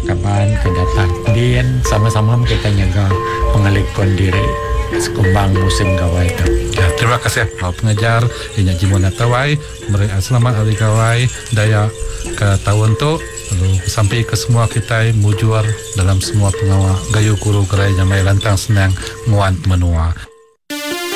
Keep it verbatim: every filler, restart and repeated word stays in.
kapan kedatang Dian sama-sama kita jaga pengalikon diri sekumbang musim gawai itu. Ya, terima kasih Pak Pengajar Inya Jimona Tawai. Meri selamat hari gawai daya ke tahun tu lalu sampai ke semua kita mujuar dalam semua pengawal gayu guru gerai jamai lantang senang nguan menua.